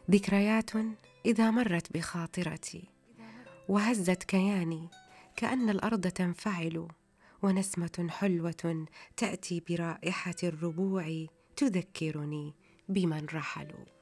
ذكريات إذا مرت بخاطرتي وهزت كياني كأن الأرض تنفعل، ونسمة حلوة تأتي برائحة الربوع تذكرني بمن رحلوا.